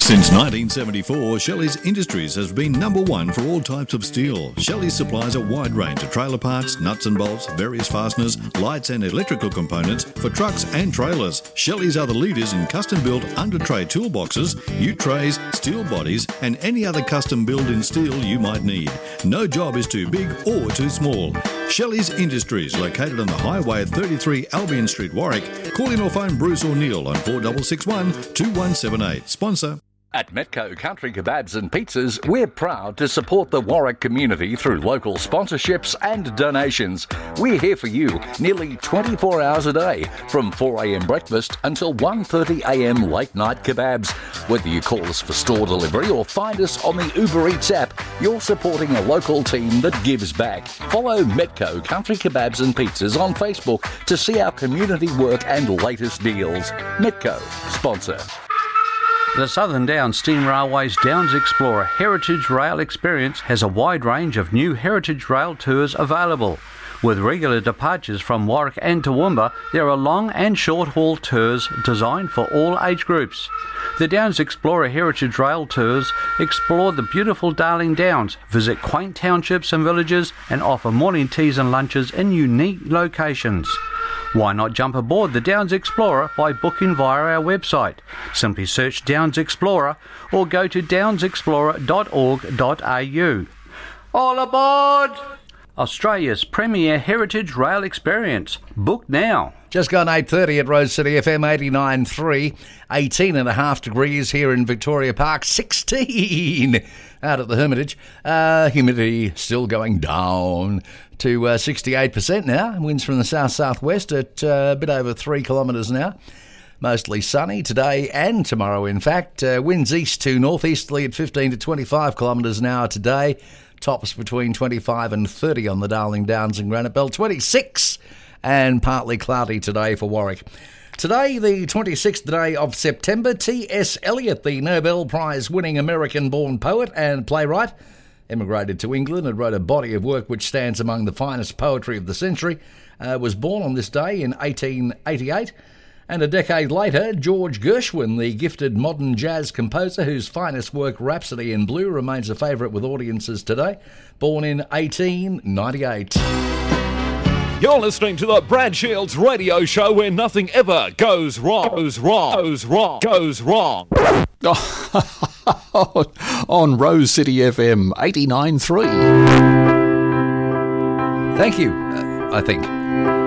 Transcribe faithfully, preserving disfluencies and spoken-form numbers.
Since nineteen seventy-four, Shelley's Industries has been number one for all types of steel. Shelley supplies a wide range of trailer parts, nuts and bolts, various fasteners, lights and electrical components for trucks and trailers. Shelley's are the leaders in custom-built under-tray toolboxes, U-trays, steel bodies and any other custom-built in steel you might need. No job is too big or too small. Shelley's Industries, located on the highway at thirty-three Albion Street, Warwick. Call in or phone Bruce or Neil on four six six one, two one seven eight. Sponsor. At Metco Country Kebabs and Pizzas, we're proud to support the Warwick community through local sponsorships and donations. We're here for you nearly twenty-four hours a day, from four a.m. breakfast until one thirty a.m. late night kebabs. Whether you call us for store delivery or find us on the Uber Eats app, you're supporting a local team that gives back. Follow Metco Country Kebabs and Pizzas on Facebook to see our community work and latest deals. Metco, sponsor. The Southern Downs Steam Railway's Downs Explorer Heritage Rail Experience has a wide range of new Heritage Rail tours available. With regular departures from Warwick and Toowoomba, there are long and short-haul tours designed for all age groups. The Downs Explorer Heritage Rail Tours explore the beautiful Darling Downs, visit quaint townships and villages, and offer morning teas and lunches in unique locations. Why not jump aboard the Downs Explorer by booking via our website? Simply search Downs Explorer or go to downs explorer dot org dot a u. All aboard! Australia's premier heritage rail experience. Book now. Just gone eight thirty at Rose City F M eighty-nine point three. eighteen and a half degrees here in Victoria Park. sixteen out at the Hermitage. Uh, humidity still going down to uh, sixty-eight percent now. Winds from the south-southwest at uh, a bit over three kilometres an hour. Mostly sunny today and tomorrow, in fact. Uh, winds east to northeasterly at fifteen to twenty-five kilometres an hour today. Tops between twenty-five and thirty on the Darling Downs and Granite Belt. twenty-six and partly cloudy today for Warwick. Today, the twenty-sixth day of September, T S Eliot, the Nobel Prize-winning American-born poet and playwright, emigrated to England and wrote a body of work which stands among the finest poetry of the century, uh, was born on this day in eighteen eighty-eight. And a decade later, George Gershwin, the gifted modern jazz composer whose finest work, Rhapsody in Blue, remains a favourite with audiences today, born in eighteen ninety-eight. You're listening to the Brad Shields radio show where nothing ever goes wrong, goes wrong, goes wrong, goes wrong. On Rose City F M eighty-nine point three. Thank you, uh, I think.